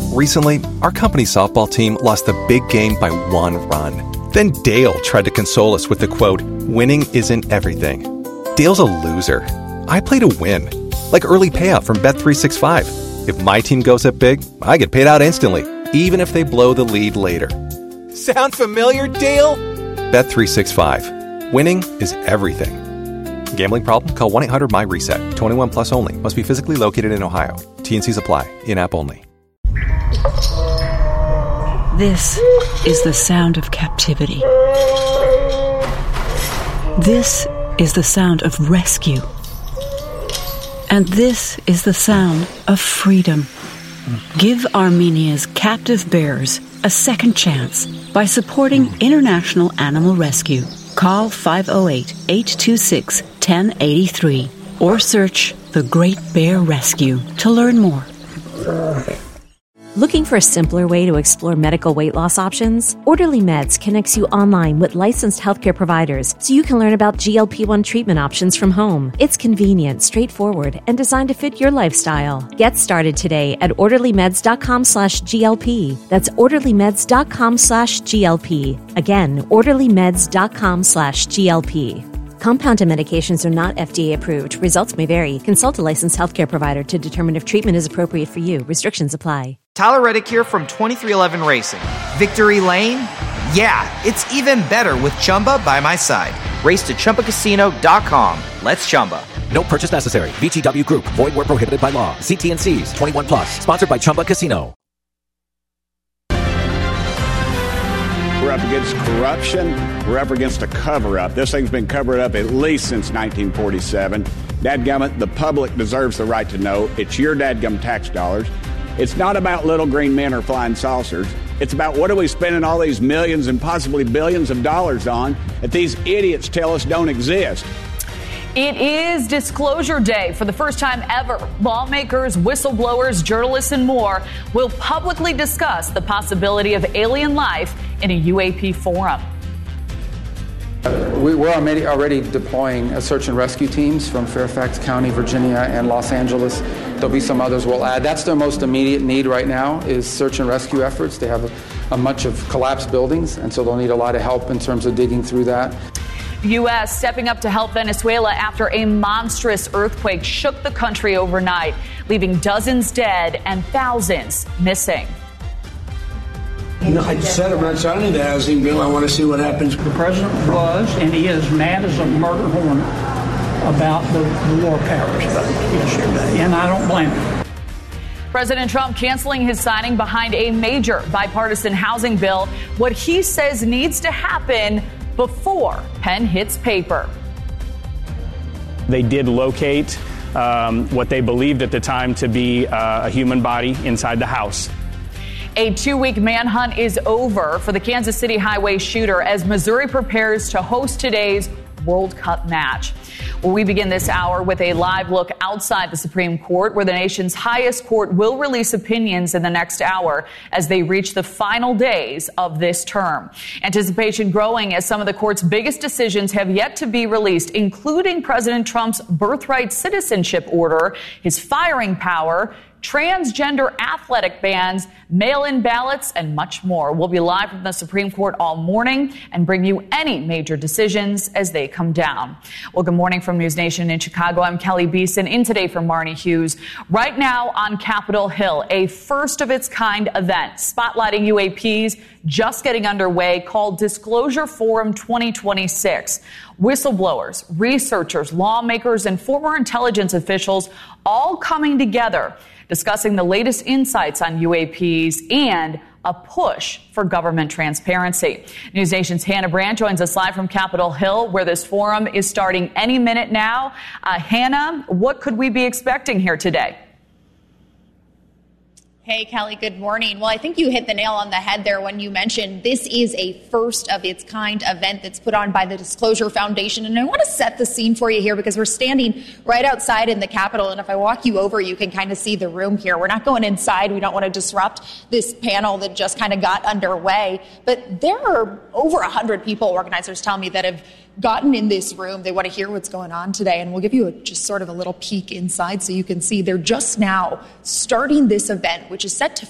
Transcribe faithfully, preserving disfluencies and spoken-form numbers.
Recently, our company's softball team lost the big game by one run. Then Dale tried to console us with the quote, "Winning isn't everything." Dale's a loser. I play to win. Like early payout from Bet three sixty-five. If my team goes up big, I get paid out instantly, even if they blow the lead later. Sound familiar, Dale? Bet three sixty-five. Winning is everything. Gambling problem? Call one eight hundred M Y reset. twenty-one plus only. Must be physically located in Ohio. T N Cs apply. In-app only. This is the sound of captivity. This is the sound of rescue. And this is the sound of freedom. Give Armenia's captive bears a second chance by supporting International Animal Rescue. Call five oh eight, eight two six, one oh eight three or search The Great Bear Rescue to learn more. Looking for a simpler way to explore medical weight loss options? Orderly Meds connects you online with licensed healthcare providers so you can learn about G L P one treatment options from home. It's convenient, straightforward, and designed to fit your lifestyle. Get started today at orderlymeds.com slash GLP. That's orderlymeds.com slash GLP. Again, orderlymeds.com slash GLP. Compounded medications are not F D A approved. Results may vary. Consult a licensed healthcare provider to determine if treatment is appropriate for you. Restrictions apply. Tyler Reddick here from twenty-three eleven Racing. Victory Lane? Yeah, it's even better with Chumba by my side. Race to Chumba Casino dot com. Let's Chumba. No purchase necessary. V G W Group. Void where prohibited by law. See T N Cs. twenty-one plus. Sponsored by Chumba Casino. We're up against corruption. We're up against a cover-up. This thing's been covered up at least since nineteen forty-seven. Dadgummit, the public deserves the right to know. It's your dadgum tax dollars. It's not about little green men or flying saucers. It's about what are we spending all these millions and possibly billions of dollars on that these idiots tell us don't exist. It is Disclosure Day. For the first time ever, lawmakers, whistleblowers, journalists, and more will publicly discuss the possibility of alien life in a U A P forum. We, we're already, already deploying uh, search and rescue teams from Fairfax County, Virginia, and Los Angeles. There'll be some others we'll add. That's their most immediate need right now is search and rescue efforts. They have a, a much of collapsed buildings, and so they'll need a lot of help in terms of digging through that. The U S stepping up to help Venezuela after a monstrous earthquake shook the country overnight, leaving dozens dead and thousands missing. No, I said I'm not signing the housing bill. I want to see what happens. The president was, and he is mad as a murder hornet about the, the war powers vote yesterday, and I don't blame him. President Trump canceling his signing behind a major bipartisan housing bill, what he says needs to happen before pen hits paper. They did locate um, what they believed at the time to be uh, a human body inside the house. A two-week manhunt is over for the Kansas City highway shooter as Missouri prepares to host today's World Cup match. Well, we begin this hour with a live look outside the Supreme Court, where the nation's highest court will release opinions in the next hour as they reach the final days of this term. Anticipation growing as some of the court's biggest decisions have yet to be released, including President Trump's birthright citizenship order, his firing power, transgender athletic bans, mail-in ballots, and much more. We'll be live from the Supreme Court all morning and bring you any major decisions as they come down. Well, good morning from News Nation in Chicago. I'm Kelly Beeson, in today for Marnie Hughes. Right now on Capitol Hill, a first-of-its-kind event spotlighting U A Ps just getting underway called Disclosure Forum twenty twenty-six. Whistleblowers, researchers, lawmakers, and former intelligence officials all coming together, discussing the latest insights on U A Ps and a push for government transparency. News Nation's Hannah Brandt joins us live from Capitol Hill, where this forum is starting any minute now. Uh, Hannah, what could we be expecting here today? Hey, Kelly, good morning. Well, I think you hit the nail on the head there when you mentioned this is a first of its kind event that's put on by the Disclosure Foundation. And I want to set the scene for you here because we're standing right outside in the Capitol. And if I walk you over, you can kind of see the room here. We're not going inside. We don't want to disrupt this panel that just kind of got underway. But there are over one hundred people, organizers tell me, that have gotten in this room. They want to hear what's going on today. And we'll give you a, just sort of a little peek inside so you can see they're just now starting this event, which is set to